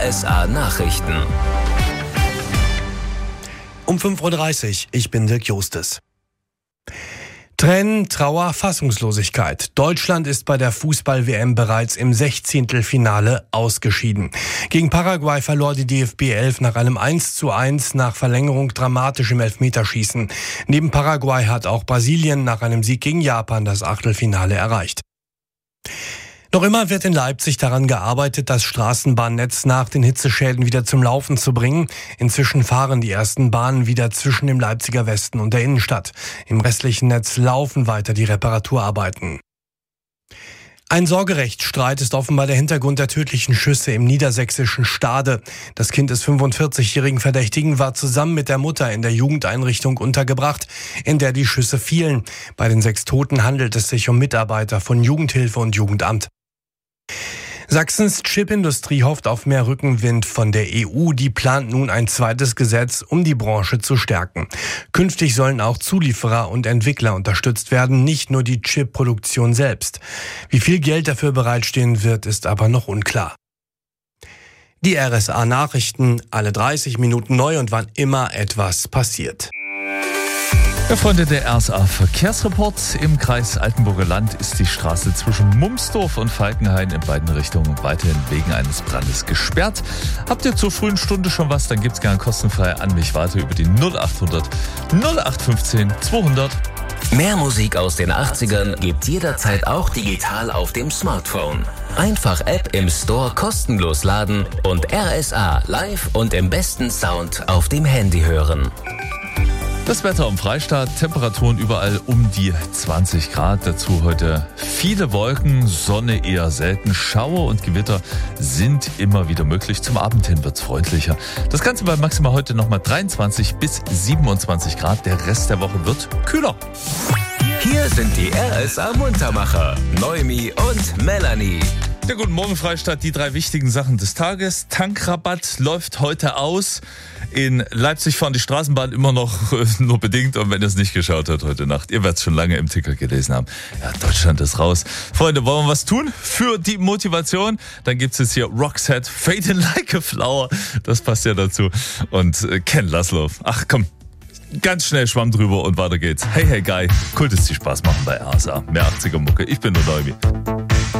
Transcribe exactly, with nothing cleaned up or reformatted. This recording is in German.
S A Nachrichten. Um fünf Uhr dreißig, ich bin Dirk Justus. Tränen, Trauer, Fassungslosigkeit. Deutschland ist bei der Fußball-W M bereits im Sechzehntelfinale ausgeschieden. Gegen Paraguay verlor die D F B elf nach einem eins zu eins nach Verlängerung dramatisch im Elfmeterschießen. Neben Paraguay hat auch Brasilien nach einem Sieg gegen Japan das Achtelfinale erreicht. Noch immer wird in Leipzig daran gearbeitet, das Straßenbahnnetz nach den Hitzeschäden wieder zum Laufen zu bringen. Inzwischen fahren die ersten Bahnen wieder zwischen dem Leipziger Westen und der Innenstadt. Im restlichen Netz laufen weiter die Reparaturarbeiten. Ein Sorgerechtsstreit ist offenbar der Hintergrund der tödlichen Schüsse im niedersächsischen Stade. Das Kind des fünfundvierzigjährigen Verdächtigen war zusammen mit der Mutter in der Jugendeinrichtung untergebracht, in der die Schüsse fielen. Bei den sechs Toten handelt es sich um Mitarbeiter von Jugendhilfe und Jugendamt. Sachsens Chipindustrie hofft auf mehr Rückenwind von der E U. Die plant nun ein zweites Gesetz, um die Branche zu stärken. Künftig sollen auch Zulieferer und Entwickler unterstützt werden, nicht nur die Chipproduktion selbst. Wie viel Geld dafür bereitstehen wird, ist aber noch unklar. Die R S A-Nachrichten, alle dreißig Minuten neu und wann immer etwas passiert. Ja, Freunde, der R S A-Verkehrsreport. Im Kreis Altenburger Land ist die Straße zwischen Mumsdorf und Falkenhain in beiden Richtungen weiterhin wegen eines Brandes gesperrt. Habt ihr zur frühen Stunde schon was, dann gibt's gerne kostenfrei an mich weiter über die null achthundert null acht fünfzehn zweihundert. Mehr Musik aus den achtzigern gibt's jederzeit auch digital auf dem Smartphone. Einfach App im Store kostenlos laden und R S A live und im besten Sound auf dem Handy hören. Das Wetter am Freistaat, Temperaturen überall um die zwanzig Grad. Dazu heute viele Wolken, Sonne eher selten. Schauer und Gewitter sind immer wieder möglich. Zum Abend hin wird's freundlicher. Das Ganze bei maximal heute nochmal dreiundzwanzig bis siebenundzwanzig Grad. Der Rest der Woche wird kühler. Hier sind die R S A Muntermacher, Noemi und Melanie. Ja, guten Morgen Freistaat, die drei wichtigen Sachen des Tages. Tankrabatt läuft heute aus. In Leipzig fahren die Straßenbahnen immer noch äh, nur bedingt. Und wenn ihr es nicht geschaut habt heute Nacht, ihr werdet es schon lange im Ticker gelesen haben. Ja, Deutschland ist raus. Freunde, wollen wir was tun für die Motivation? Dann gibt es jetzt hier Roxette, Fading Like a Flower. Das passt ja dazu. Und äh, Ken Laszlo. Ach komm, ganz schnell Schwamm drüber und weiter geht's. Hey, hey, Guy. Cool, dass die Spaß machen bei R S A. Mehr achtziger Mucke. Ich bin nur Noemi.